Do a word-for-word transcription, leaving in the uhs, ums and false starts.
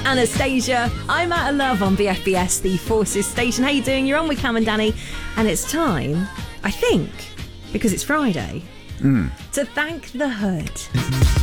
Anastasia. I'm Out of Love on B F B S, the Forces station. How you doing? You're on with Cam and Danny, and it's time, I think, because it's Friday, mm. to thank the hood.